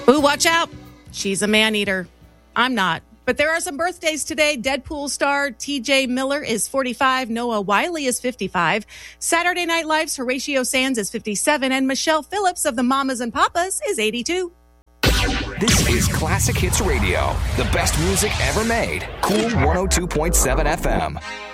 Ooh, watch out. She's a man-eater. I'm not. But there are some birthdays today. Deadpool star T.J. Miller is 45. Noah Wiley is 55. Saturday Night Live's Horatio Sands is 57. And Michelle Phillips of the Mamas and Papas is 82. This is Classic Hits Radio. The best music ever made. Cool 102.7 FM.